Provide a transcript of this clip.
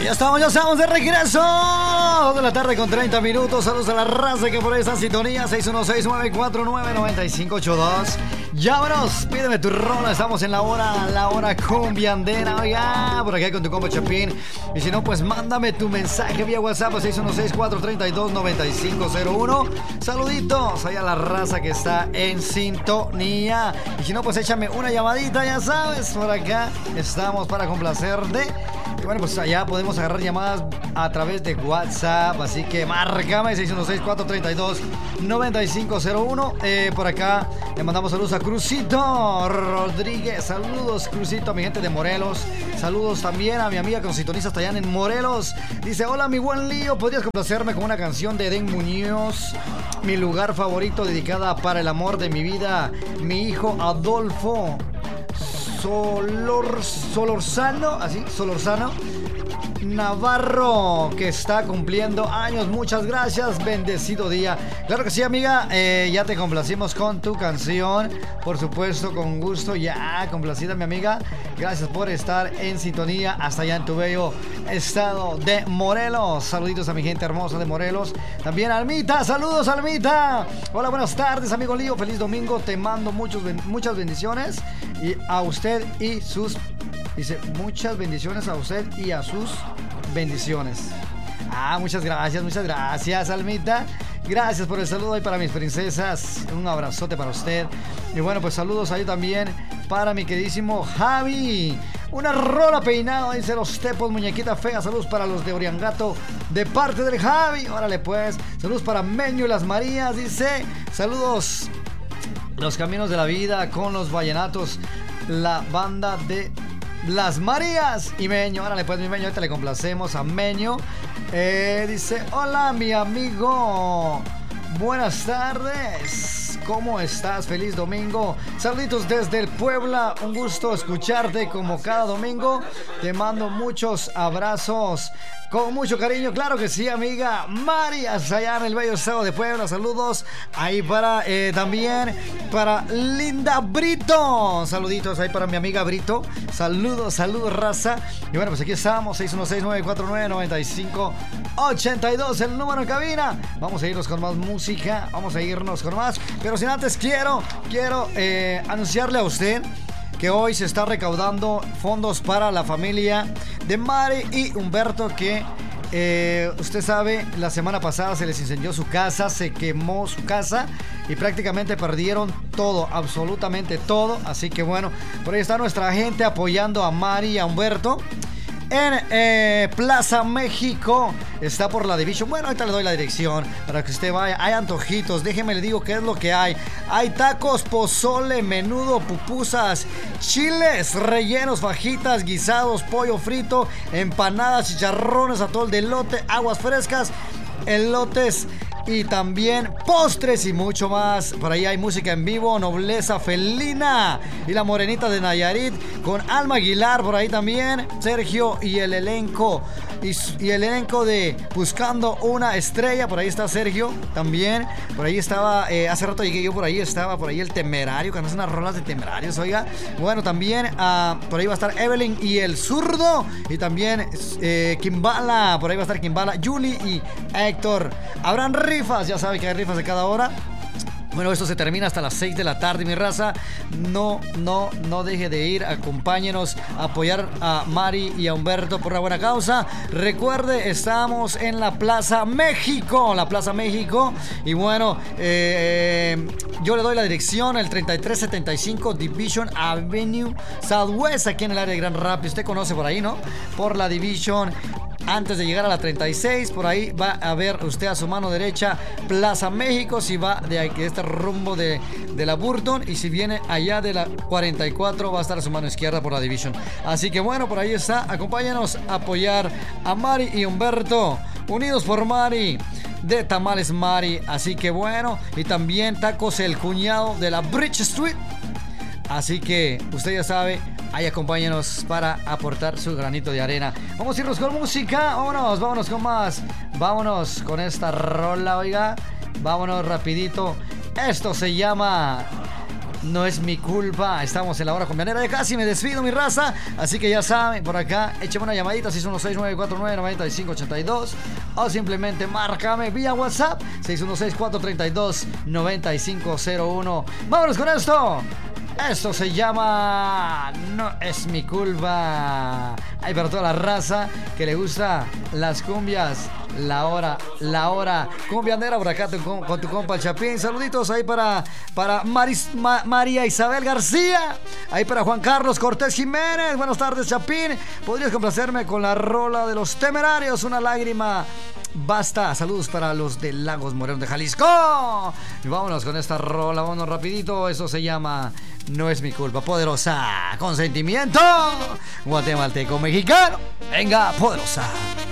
Ya estamos de regreso. 2 de la tarde con 30 minutos. Saludos a la raza que por ahí está en sintonía. 616-949-9582. Llámanos, pídeme tu rola. Estamos en la hora cumbiandera. Oiga, por acá con tu compa Chapín. Y si no, pues mándame tu mensaje vía WhatsApp a 616-432-9501. Saluditos allá a la raza que está en sintonía. Y si no, pues échame una llamadita, ya sabes. Por acá estamos para complacerte. Y bueno, pues allá podemos agarrar llamadas a través de WhatsApp. Así que márcame 616-432-9501. Por acá le mandamos saludos a Crucito Rodríguez. Saludos, Crucito, a mi gente de Morelos. Saludos también a mi amiga que nos sintoniza hasta allá en Morelos. Dice: hola, mi buen Lío, ¿podrías complacerme con una canción de Edén Muñoz? Mi lugar favorito, dedicada para el amor de mi vida, mi hijo Adolfo Solorzano Navarro, que está cumpliendo años. Muchas gracias, bendecido día. Claro que sí, amiga, ya te complacimos con tu canción, por supuesto, con gusto. Ya complacida, mi amiga. Gracias por estar en sintonía hasta allá en tu bello estado de Morelos. Saluditos a mi gente hermosa de Morelos. También Almita, saludos, Almita. Hola, buenas tardes, amigo Lío, feliz domingo. Te mando muchas bendiciones y a usted y sus... Dice, muchas bendiciones a usted y a sus bendiciones. Muchas gracias, Almita. Gracias por el saludo ahí para mis princesas. Un abrazote para usted. Y bueno, pues saludos ahí también para mi queridísimo Javi. Una rola peinada, dice Los Tepos, muñequita fea. Saludos para los de Oriangato de parte del Javi. Órale pues. Saludos para Meño y las Marías, dice. Saludos. Los Caminos de la Vida con los Vallenatos. La banda de Las Marías y Meño. Órale pues, mi Meño, ahorita le complacemos a Meño. Dice: hola, mi amigo, buenas tardes, ¿cómo estás? Feliz domingo. Saluditos desde el Puebla. Un gusto escucharte como cada domingo. Te mando muchos abrazos con mucho cariño. Claro que sí, amiga Mari, hasta allá en el bello estado de Puebla. Saludos ahí para también para Linda Brito. Saluditos ahí para mi amiga Brito. Saludos, raza. Y bueno, pues aquí estamos, 616-949-9582, el número en cabina. Vamos a irnos con más música, vamos a irnos con más. Pero sin antes quiero anunciarle a usted que hoy se está recaudando fondos para la familia de Mari y Humberto, que usted sabe, la semana pasada se les incendió su casa, se quemó su casa y prácticamente perdieron todo, absolutamente todo. Así que bueno, por ahí está nuestra gente apoyando a Mari y a Humberto. En Plaza México está por la Division. Bueno, ahorita le doy la dirección para que usted vaya. Hay antojitos, déjeme le digo qué es lo que hay. Hay tacos, pozole, menudo, pupusas, chiles rellenos, fajitas, guisados, pollo frito, empanadas, chicharrones, atol de elote, aguas frescas, elotes y también postres y mucho más. Por ahí hay música en vivo, Nobleza Felina y la Morenita de Nayarit con Alma Aguilar. Por ahí también Sergio y el elenco y el elenco de Buscando una Estrella. Por ahí está Sergio también. Por ahí estaba, hace rato llegué yo, por ahí estaba por ahí el Temerario, que no son unas rolas de Temerarios, oiga. Bueno, también por ahí va a estar Evelyn y el Zurdo. Y también Kimbala, por ahí va a estar Kimbala, Julie y Héctor. Habrán rifas, ya saben que hay rifas de cada hora. Bueno, esto se termina hasta las 6 de la tarde, mi raza. No deje de ir, acompáñenos a apoyar a Mari y a Humberto por la buena causa. Recuerde, estamos en la Plaza México. Y bueno, yo le doy la dirección, el 3375 Division Avenue Southwest, aquí en el área de Gran Rapids. Usted conoce por ahí, ¿no? Por la Division. Antes de llegar a la 36, por ahí va a ver usted a su mano derecha Plaza México, si va de este rumbo de la Burton, y si viene allá de la 44 va a estar a su mano izquierda por la Division. Así que bueno, por ahí está, acompáñanos a apoyar a Mari y Humberto, unidos por Mari, de Tamales Mari. Así que bueno, y también Tacos El Cuñado de la Bridge Street. Así que usted ya sabe, ahí acompáñenos para aportar su granito de arena. Vamos a irnos con música, vámonos con más. Vámonos con esta rola, oiga. Vámonos rapidito. Esto se llama No es mi culpa. Estamos en la hora cumbianera. Ya casi me despido, mi raza. Así que ya saben, por acá, échame una llamadita 616-949-9582 o simplemente márcame vía WhatsApp 616-432-9501. Vámonos con esto. Esto se llama No es mi culpa. Hay para toda la raza que le gusta las cumbias. La hora cumbianera por acá con tu compa el Chapín. Saluditos ahí para María Isabel García. Ahí para Juan Carlos Cortés Jiménez. Buenas tardes, Chapín. ¿Podrías complacerme con la rola de Los Temerarios? Una lágrima basta. Saludos para los de Lagos Moreno de Jalisco. Y vámonos con esta rola. Vámonos rapidito. Eso se llama No es mi culpa. Poderosa. Consentimiento. Guatemalteco mexicano. Venga, poderosa.